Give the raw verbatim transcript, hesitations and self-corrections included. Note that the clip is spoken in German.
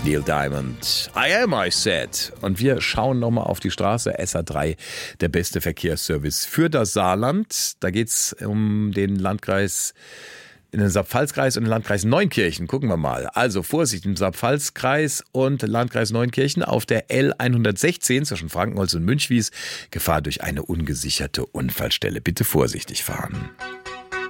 Neil Diamond. I am, I said. Und wir schauen nochmal auf die Straße. S A drei, der beste Verkehrsservice für das Saarland. Da geht es um den Landkreis, in den Saarpfalzkreis und den Landkreis Neunkirchen. Gucken wir mal. Also Vorsicht, im Saarpfalzkreis und Landkreis Neunkirchen auf der L hundertsechzehn zwischen Frankenholz und Münchwies. Gefahr durch eine ungesicherte Unfallstelle. Bitte vorsichtig fahren.